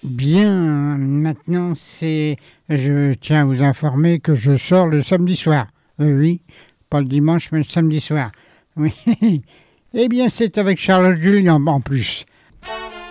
Bien, maintenant je tiens à vous informer que je sors le samedi soir. Oui, pas le dimanche, mais le samedi soir. Oui. Eh bien, c'est avec Charlotte Julien en plus.